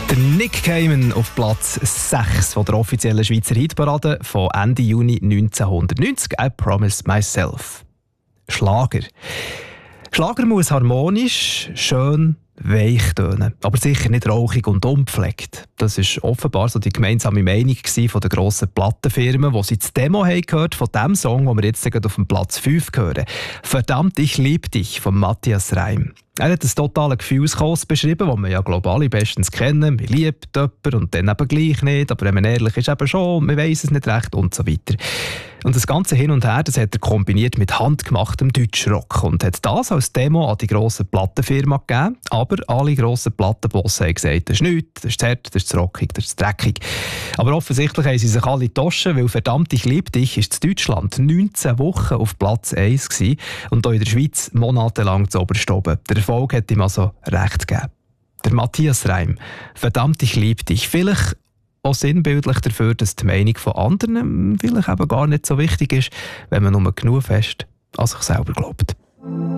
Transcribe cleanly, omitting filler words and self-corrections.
Der Nick Cayman auf Platz 6 von der offiziellen Schweizer Hitparade von Ende Juni 1990. I Promise Myself. Schlager. Schlager muss harmonisch, schön, weich tönen, aber sicher nicht rauchig und unpflegt. Das war offenbar so die gemeinsame Meinung von der grossen Plattenfirmen, wo sie das Demo haben gehört von dem Song, den wir jetzt auf dem Platz 5 hören. «Verdammt, ich lieb dich» von Matthias Reim. Er hat ein totales Gefühlschaos beschrieben, das wir ja global bestens kennen. Man liebt jemanden und dann eben gleich nicht, aber wenn man ehrlich ist, eben schon, man weiss es nicht recht und so weiter. Und das ganze Hin und Her, das hat er kombiniert mit handgemachtem Deutschrock und hat das als Demo an die grosse Plattenfirma gegeben. Aber alle grossen Plattenbosse haben gesagt, das ist nichts, das ist zu hart, das ist zu rockig, das ist zu dreckig. Aber offensichtlich haben sie sich alle getauscht, weil «Verdammt, ich lieb dich» ist in Deutschland 19 Wochen auf Platz 1 gewesen und hier in der Schweiz monatelang zu oberst oben. Der Erfolg hat ihm also recht gegeben. Der Matthias Reim, «Verdammt, ich lieb dich». Vielleicht auch sinnbildlich dafür, dass die Meinung von anderen vielleicht eben gar nicht so wichtig ist, wenn man nur genug fest an sich selber glaubt.